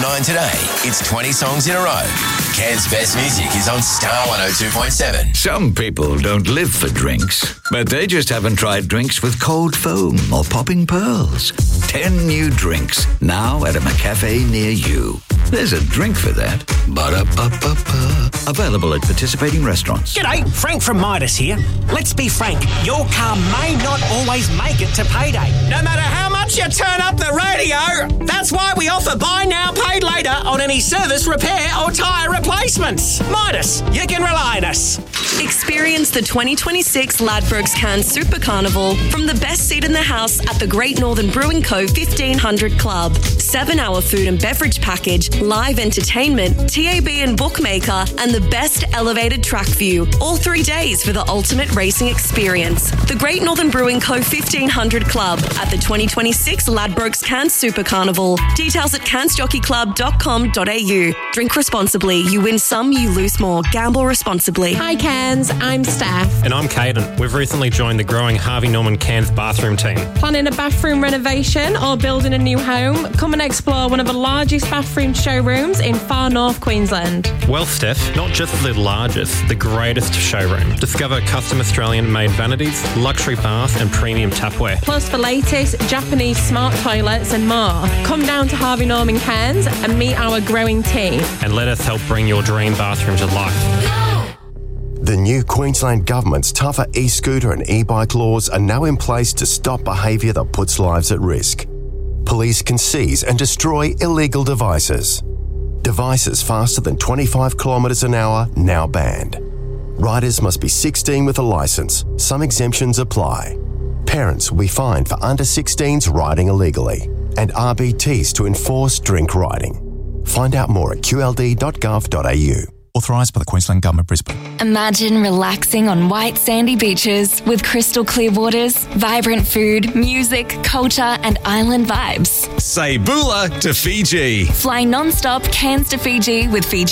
9 today. It's 20 songs in a row. Cairns' best music is on Star 102.7. Some people don't live for drinks, but they just haven't tried drinks with cold foam or popping pearls. 10 new drinks now at a McCafe near you. There's a drink for that. Ba-da-ba-ba-ba. Available at participating restaurants. G'day, Frank from Midas here. Let's be frank, your car may not always make it to payday. No matter how much you turn up the radio, that's why we offer buy now, pay later on any service, repair or tyre replacements. Midas, you can rely on us. Experience the 2026 Ladbrokes Cairns Super Carnival from the best seat in the house at the Great Northern Brewing Co. 1500 Club. 7-hour food and beverage package, live entertainment, TAB and bookmaker, and the best elevated track view. All 3 days for the ultimate racing experience. The Great Northern Brewing Co. 1500 Club at the 2026 Ladbrokes Cairns Super Carnival. Details at cairnsjockeyclub.com.au. Drink responsibly. You win some, you lose more. Gamble responsibly. Hi Cairns, I'm Steph. And I'm Caden. We've recently joined the growing Harvey Norman Cairns bathroom team. Planning a bathroom renovation or building a new home? Come and explore one of the largest bathroom showrooms in far north Queensland. Well, Steph, not just the largest, the greatest showroom. Discover custom Australian-made vanities, luxury bath and premium tapware. Plus the latest Japanese smart toilets and more. Come down to Harvey Norman Cairns and meet our growing team. And let us help bring your dream bathroom to life. The new Queensland Government's tougher e-scooter and e-bike laws are now in place to stop behaviour that puts lives at risk. Police can seize and destroy illegal devices. Devices faster than 25 kilometres an hour now banned. Riders must be 16 with a licence. Some exemptions apply. Parents will be fined for under 16s riding illegally, and RBTs to enforce drink riding. Find out more at qld.gov.au. Authorised by the Queensland Government, Brisbane. Imagine relaxing on white sandy beaches with crystal clear waters, vibrant food, music, culture and island vibes. Say bula to Fiji. Fly non-stop Cairns to Fiji with Fiji